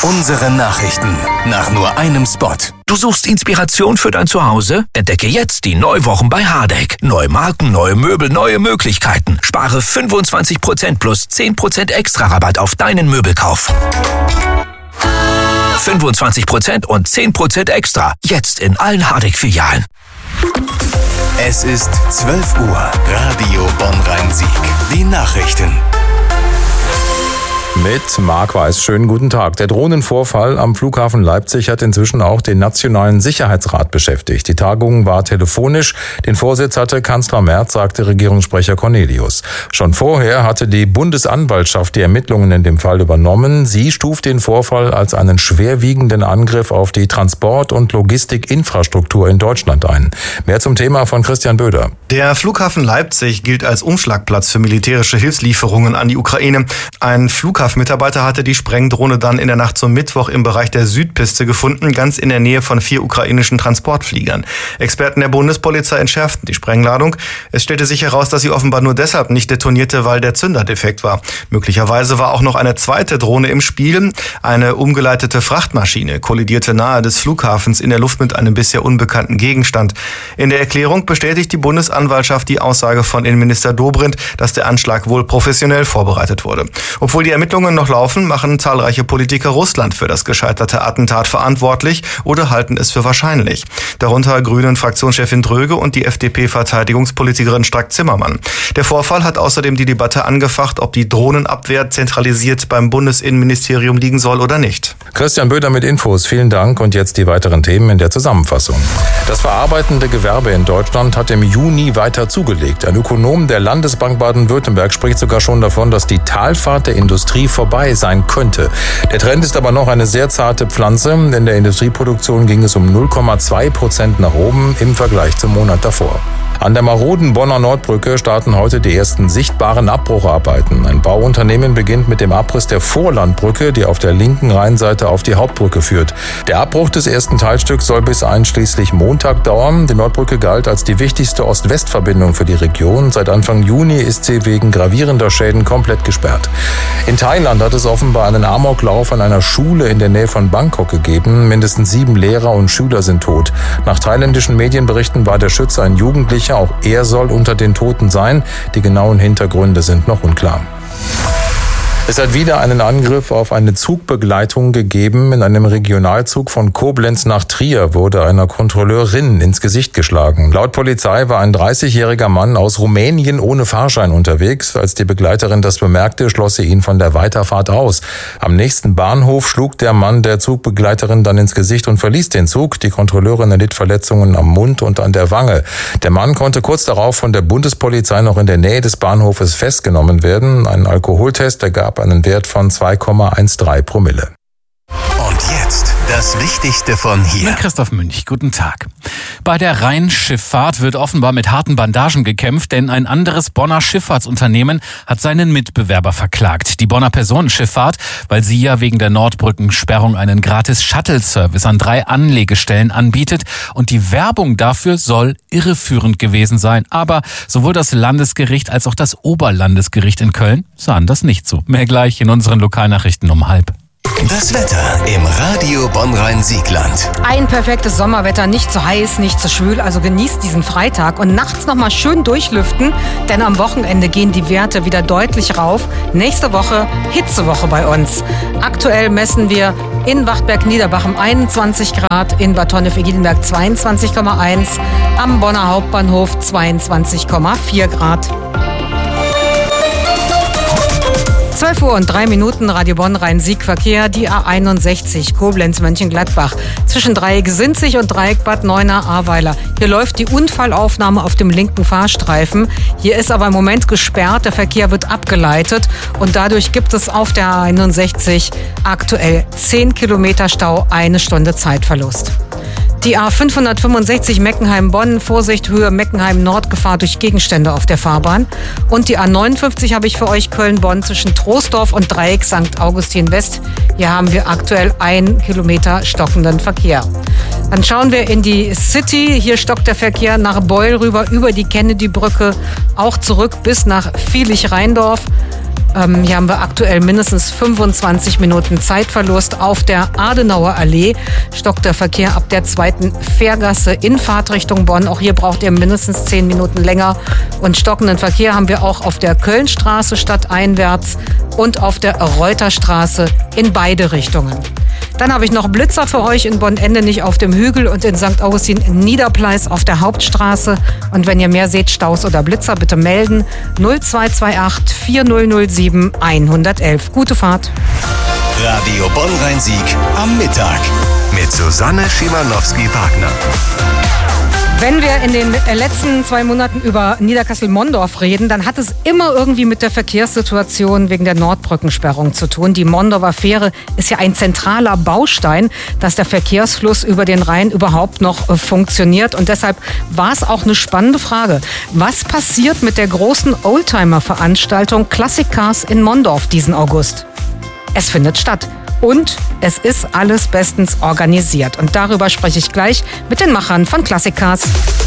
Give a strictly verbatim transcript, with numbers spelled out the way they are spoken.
Unsere Nachrichten nach nur einem Spot. Du suchst Inspiration für dein Zuhause? Entdecke jetzt die Neuwochen bei Hardegg. Neue Marken, neue Möbel, neue Möglichkeiten. Spare fünfundzwanzig Prozent plus zehn Prozent extra Rabatt auf deinen Möbelkauf. fünfundzwanzig Prozent und zehn Prozent extra. Jetzt in allen Hardegg-Filialen. Es ist zwölf Uhr. Radio Bonn-Rhein-Sieg. Die Nachrichten. Mit Marc Weiß. Schönen guten Tag. Der Drohnenvorfall am Flughafen Leipzig hat inzwischen auch den Nationalen Sicherheitsrat beschäftigt. Die Tagung war telefonisch. Den Vorsitz hatte Kanzler Merz, sagte Regierungssprecher Cornelius. Schon vorher hatte die Bundesanwaltschaft die Ermittlungen in dem Fall übernommen. Sie stuft den Vorfall als einen schwerwiegenden Angriff auf die Transport- und Logistikinfrastruktur in Deutschland ein. Mehr zum Thema von Christian Böder. Der Flughafen Leipzig gilt als Umschlagplatz für militärische Hilfslieferungen an die Ukraine. Ein Flughafen Mitarbeiter hatte die Sprengdrohne dann in der Nacht zum Mittwoch im Bereich der Südpiste gefunden, ganz in der Nähe von vier ukrainischen Transportfliegern. Experten der Bundespolizei entschärften die Sprengladung. Es stellte sich heraus, dass sie offenbar nur deshalb nicht detonierte, weil der Zünder defekt war. Möglicherweise war auch noch eine zweite Drohne im Spiel. Eine umgeleitete Frachtmaschine kollidierte nahe des Flughafens in der Luft mit einem bisher unbekannten Gegenstand. In der Erklärung bestätigt die Bundesanwaltschaft die Aussage von Innenminister Dobrindt, dass der Anschlag wohl professionell vorbereitet wurde. Obwohl die Ermittlungen noch laufen, machen zahlreiche Politiker Russland für das gescheiterte Attentat verantwortlich oder halten es für wahrscheinlich. Darunter Grünen-Fraktionschefin Dröge und die F D P-Verteidigungspolitikerin Strack-Zimmermann. Der Vorfall hat außerdem die Debatte angefacht, ob die Drohnenabwehr zentralisiert beim Bundesinnenministerium liegen soll oder nicht. Christian Böder mit Infos. Vielen Dank und jetzt die weiteren Themen in der Zusammenfassung. Das verarbeitende Gewerbe in Deutschland hat im Juni weiter zugelegt. Ein Ökonom der Landesbank Baden-Württemberg spricht sogar schon davon, dass die Talfahrt der Industrie vorbei sein könnte. Der Trend ist aber noch eine sehr zarte Pflanze. In der Industrieproduktion ging es um null Komma zwei Prozent nach oben im Vergleich zum Monat davor. An der maroden Bonner Nordbrücke starten heute die ersten sichtbaren Abbrucharbeiten. Ein Bauunternehmen beginnt mit dem Abriss der Vorlandbrücke, die auf der linken Rheinseite auf die Hauptbrücke führt. Der Abbruch des ersten Teilstücks soll bis einschließlich Montag dauern. Die Nordbrücke galt als die wichtigste Ost-West-Verbindung für die Region. Seit Anfang Juni ist sie wegen gravierender Schäden komplett gesperrt. In Thailand hat es offenbar einen Amoklauf an einer Schule in der Nähe von Bangkok gegeben. Mindestens sieben Lehrer und Schüler sind tot. Nach thailändischen Medienberichten war der Schütze ein Jugendlicher. Auch er soll unter den Toten sein. Die genauen Hintergründe sind noch unklar. Es hat wieder einen Angriff auf eine Zugbegleitung gegeben. In einem Regionalzug von Koblenz nach Trier wurde einer Kontrolleurin ins Gesicht geschlagen. Laut Polizei war ein dreißigjähriger Mann aus Rumänien ohne Fahrschein unterwegs. Als die Begleiterin das bemerkte, schloss sie ihn von der Weiterfahrt aus. Am nächsten Bahnhof schlug der Mann der Zugbegleiterin dann ins Gesicht und verließ den Zug. Die Kontrolleurin erlitt Verletzungen am Mund und an der Wange. Der Mann konnte kurz darauf von der Bundespolizei noch in der Nähe des Bahnhofes festgenommen werden. Ein Alkoholtest ergab einen Wert von zwei Komma dreizehn Promille. Und jetzt das Wichtigste von hier. Mit Christoph Münch, guten Tag. Bei der Rheinschifffahrt wird offenbar mit harten Bandagen gekämpft, denn ein anderes Bonner Schifffahrtsunternehmen hat seinen Mitbewerber verklagt. Die Bonner Personenschifffahrt, weil sie ja wegen der Nordbrückensperrung einen gratis Shuttle-Service an drei Anlegestellen anbietet und die Werbung dafür soll irreführend gewesen sein. Aber sowohl das Landesgericht als auch das Oberlandesgericht in Köln sahen das nicht so. Mehr gleich in unseren Lokalnachrichten um halb. Das Wetter im Radio Bonn-Rhein-Siegland. Ein perfektes Sommerwetter, nicht zu heiß, nicht zu schwül, also genießt diesen Freitag und nachts nochmal schön durchlüften, denn am Wochenende gehen die Werte wieder deutlich rauf. Nächste Woche Hitzewoche bei uns. Aktuell messen wir in Wachtberg-Niederbachem einundzwanzig Grad, in Bad Honnef-Egidlenberg zweiundzwanzig Komma eins, am Bonner Hauptbahnhof zweiundzwanzig Komma vier Grad. zwölf Uhr und drei Minuten, Radio Bonn-Rhein-Sieg-Verkehr, die A einundsechzig, Koblenz-Mönchengladbach. Zwischen Dreieck Sinzig und Dreieck Bad Neuenahr-Ahrweiler. Hier läuft die Unfallaufnahme auf dem linken Fahrstreifen. Hier ist aber im Moment gesperrt, der Verkehr wird abgeleitet und dadurch gibt es auf der A einundsechzig aktuell zehn Kilometer Stau, eine Stunde Zeitverlust. Die A fünfhundertfünfundsechzig Meckenheim-Bonn, Vorsicht, Höhe Meckenheim-Nord, Gefahr durch Gegenstände auf der Fahrbahn. Und die A neunundfünfzig habe ich für euch, Köln-Bonn, zwischen Troisdorf und Dreieck Sankt Augustin West. Hier haben wir aktuell ein Kilometer stockenden Verkehr. Dann schauen wir in die City. Hier stockt der Verkehr nach Beul rüber über die Kennedy-Brücke, auch zurück bis nach Viehlich-Rheindorf. Ähm, hier haben wir aktuell mindestens fünfundzwanzig Minuten Zeitverlust. Auf der Adenauer Allee stockt der Verkehr ab der zweiten Fährgasse in Fahrtrichtung Bonn. Auch hier braucht ihr mindestens zehn Minuten länger. Und stockenden Verkehr haben wir auch auf der Kölnstraße stadteinwärts und auf der Reuterstraße in beide Richtungen. Dann habe ich noch Blitzer für euch in Bonn-Ende, nicht auf dem Hügel, und in Sankt Augustin Niederpleis auf der Hauptstraße. Und wenn ihr mehr seht, Staus oder Blitzer, bitte melden. null zwei zwei acht vier null null sieben eins eins eins. Gute Fahrt. Radio Bonn-Rhein-Sieg am Mittag mit Susanne Schimanowski-Wagner. Wenn wir in den letzten zwei Monaten über Niederkassel-Mondorf reden, dann hat es immer irgendwie mit der Verkehrssituation wegen der Nordbrückensperrung zu tun. Die Mondorfer Fähre ist ja ein zentraler Baustein, dass der Verkehrsfluss über den Rhein überhaupt noch äh, funktioniert. Und deshalb war es auch eine spannende Frage. Was passiert mit der großen Oldtimer-Veranstaltung Classic Cars in Mondorf diesen August? Es findet statt. Und es ist alles bestens organisiert. Und darüber spreche ich gleich mit den Machern von Classic Cars.